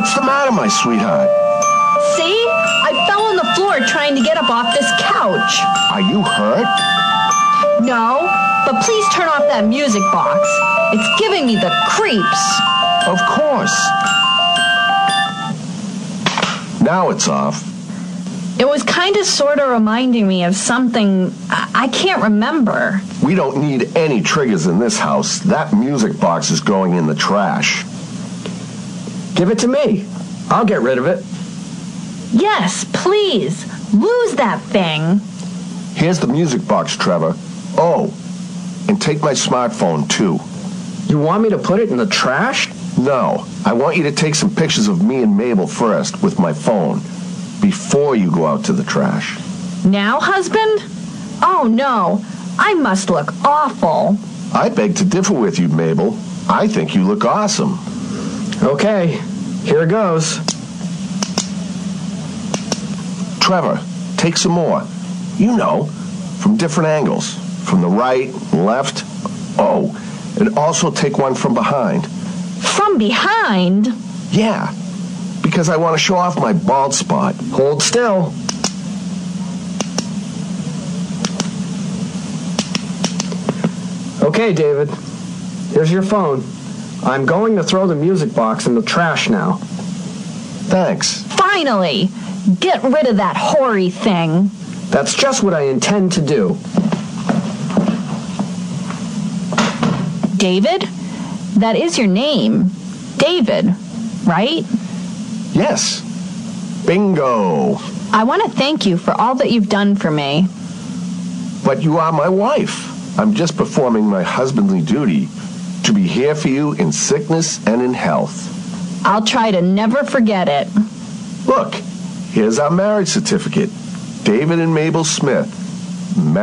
What's the matter, my sweetheart? See? I fell on the floor trying to get up off this couch. Are you hurt? No, but please turn off that music box. It's giving me the creeps. Of course. Now it's off. It was kind of sort of reminding me of something I can't remember. We don't need any triggers in this house. That music box is going in the trash. Give it to me. I'll get rid of it. Yes, please. Lose that thing. Here's the music box, Trevor. Oh, and take my smartphone, too. You want me to put it in the trash? No, I want you to take some pictures of me and Mabel first with my phone before you go out to the trash. Now, husband? Oh, no. I must look awful. I beg to differ with you, Mabel. I think you look awesome. Okay, here goes. Trevor, take some more. You know, from different angles. From the right, left. Oh, and also take one from behind. From behind? Yeah, because I want to show off my bald spot. Hold still. Okay, David. Here's your phone. I'm going to throw the music box in the trash now. Thanks. Finally! Get rid of that hoary thing. That's just what I intend to do. David? That is your name. David, right? Yes. Bingo. I want to thank you for all that you've done for me. But you are my wife. I'm just performing my husbandly duty to be here for you in sickness and in health. I'll try to never forget it. Look, here's our marriage certificate. David and Mabel Smith.